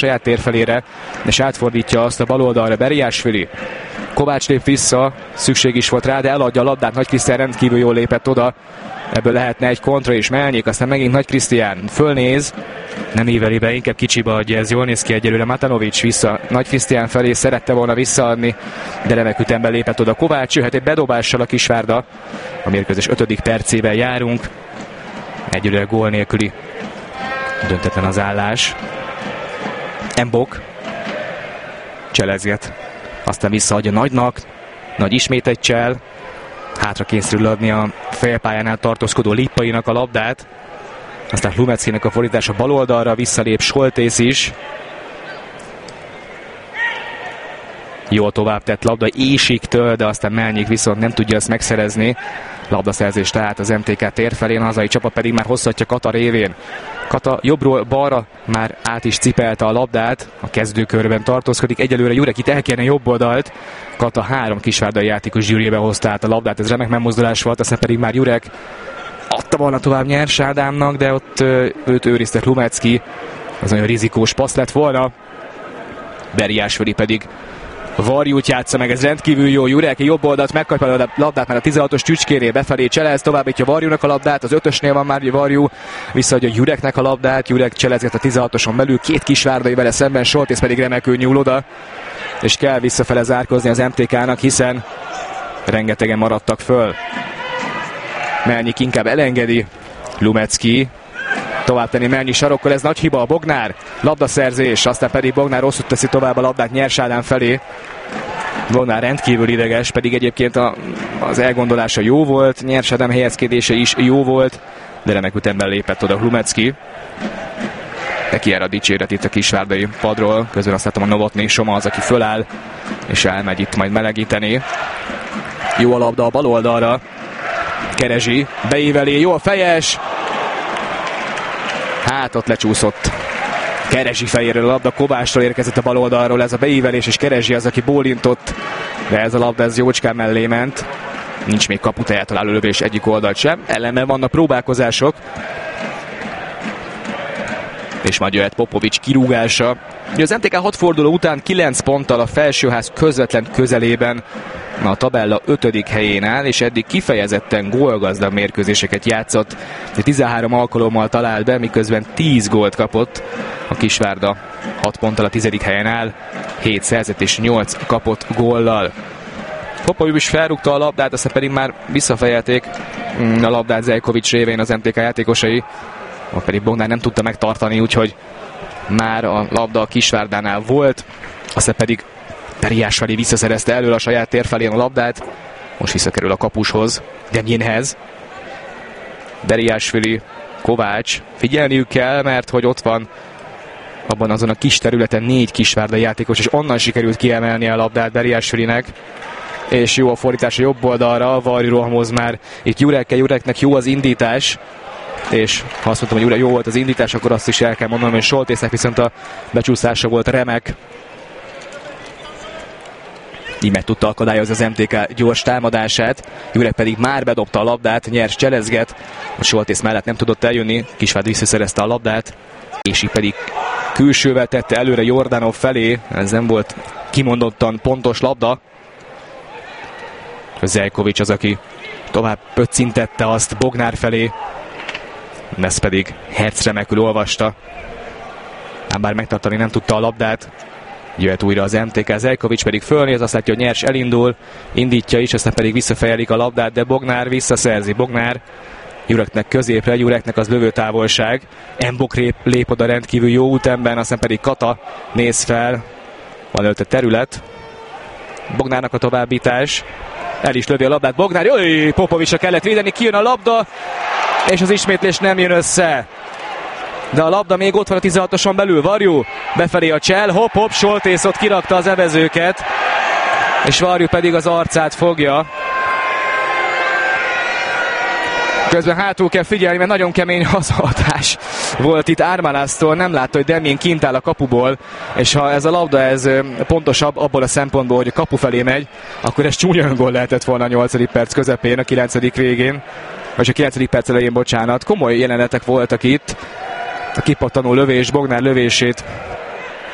saját térfelére, és átfordítja azt a bal oldalra Beriásvili. Kovács lép vissza, szükség is volt rá, de eladja a labdát. Nagy Krisztián rendkívül jól lépett oda. Ebből lehetne egy kontra is. Melnyék, aztán megint Nagy Krisztián fölnéz, nem íveli be, inkább kicsibe adja, ez jól néz ki egyelőre. Matanovics vissza Nagy Krisztián felé, szerette volna visszaadni, de remek ütemben lépett oda Kovács. Jöhet egy bedobással a Kisvárda. A mérkőzés 5. percével járunk. Egyelőre gól nélküli döntetlen az állás. Mbok cselezget, aztán visszaadja Nagynak. Nagy ismét egy csel. Hátra kényszerül adni a félpályánál tartózkodó Lippainak a labdát. Aztán Hlumeckinek a fordítása bal oldalra, visszalép Soltész is. Jól tovább tett labda Ésiktől, de aztán Melnyik viszont nem tudja ezt megszerezni. Labdaszerzés tehát az MTK tér felén, a hazai csapat pedig már hosszatja Kata révén. Kata jobbról balra már át is cipelte a labdát, a kezdőkörben tartózkodik. Egyelőre Jurek itt elkérne jobb oldalt. Kata 3 kisvárdai játékos zsűrjébe hozta át a labdát, ez remek megmozdulás volt, aztán pedig már Jurek adta volna tovább Nyers Ádámnak, de ott őt őrizte Hlumecki. Az nagyon rizikós passz lett volna. Beriásvili pedig Varjút játsza meg, ez rendkívül jó. Jurek jobb oldalt megkapja a labdát már a 16-os Tücskénél, befelé cselez, továbbítja Varjúnak a labdát, az 5-ösnél van már Varjú, visszaadja Jureknek a labdát, Jurek cselezget a 16-oson belül, 2 kisvárdai vele szemben, Soltész pedig remekül nyúl oda, és kell visszafele zárkozni az MTK-nak, hiszen rengetegen maradtak föl. Melnyik inkább elengedi, Hlumecki tovább tenni Melnyik sarokkal, ez nagy hiba, a Bognár, labdaszerzés, aztán pedig Bognár rosszul teszi tovább a labdát Nyers Ádám felé. Bognár rendkívül ideges, pedig egyébként az elgondolása jó volt, Nyers Ádám helyezkedése is jó volt, de remek ütemben lépett oda Hlumecki. Neki jár a dicséret itt a kisvárdai padról, közben azt látom a Novotny Soma az, aki föláll, és elmegy itt majd melegíteni. Jó a labda a bal oldalra, Kerezsi beíveli, jó a fejes, hát ott lecsúszott Kerezsi fejéről a labda, Kovácsról érkezett a bal oldalról ez a beívelés, és Kerezsi az, aki bólintott, de ez a labda ez jócskán mellé ment. Nincs még kaput eltaláló lövés egyik oldalt sem, ellenben vannak próbálkozások. És majd jöhet Popovics kirúgása. Az MTK 6 forduló után 9 ponttal a felsőház közvetlen közelében a tabella 5. helyén áll, és eddig kifejezetten gólgazdag mérkőzéseket játszott. 13 alkalommal talált be, miközben 10 gólt kapott. A Kisvárda 6 ponttal a 10. helyen áll, 7 szerzett és 8 kapott góllal. Popovics felrúgta a labdát, aztán pedig már visszafejelték a labdát Zeljkovics révén az MTK játékosai. Ott pedig Bognár nem tudta megtartani, úgyhogy már a labda a Kisvárdánál volt, aztán pedig Beriásvili visszaszerezte elől a saját tér felén a labdát, most visszakerül a kapushoz, Demjénhez. Beriásvili, Kovács, figyelniük kell, mert hogy ott van abban azon a kis területen 4 kisvárdai játékos, és onnan sikerült kiemelni a labdát Beriásvilinek, és jó a fordítás a jobb oldalra, Varjú rohamoz már itt Jureknek jó az indítás, és ha azt mondtam, hogy jó volt az indítás, akkor azt is el kell mondanom, hogy Soltésznek viszont a becsúszása volt remek. Így meg tudta akadályozni az MTK gyors támadását. Jurek pedig már bedobta a labdát, Nyers cselezget, a Soltész mellett nem tudott eljönni, Kisvárda visszaszerezte a labdát, és így pedig külsővel tette előre Jordanov felé, ez nem volt kimondottan pontos labda. Zeljkovics az, aki tovább pöccintette azt Bognár felé, ez pedig Herc remekül olvasta, ám bár megtartani nem tudta a labdát. Jöhet újra az MTK, Zeljkovics pedig fölnéz, azt látja, hogy Nyers elindul, indítja is, aztán pedig visszafejelik a labdát, de Bognár visszaszerzi. Bognár Jureknek középre, Jureknek az lövőtávolság. Mbok lép oda rendkívül jó ütemben, aztán pedig Kata néz fel, van előtte terület. Bognárnak a továbbítás, el is lövi a labdát Bognár, jaj, Popovicsra kellett védeni, kijön a labda, és az ismétlés nem jön össze. De a labda még ott van a 16-oson belül, Varjú befelé a csel, hopp, Soltész ott kirakta az evezőket, és Varjú pedig az arcát fogja. Közben hátul kell figyelni, mert nagyon kemény hazahatás volt itt Ármálásztól, nem látta, hogy Demjén kint áll a kapuból, és ha ez a labda ez pontosabb abból a szempontból, hogy a kapu felé megy, akkor ez csúnya öngól lehetett volna a 8. perc közepén, a 9. végén, vagy a 9. perc elején, bocsánat. Komoly jelenetek voltak itt. A kipattanó lövés, Bognár lövését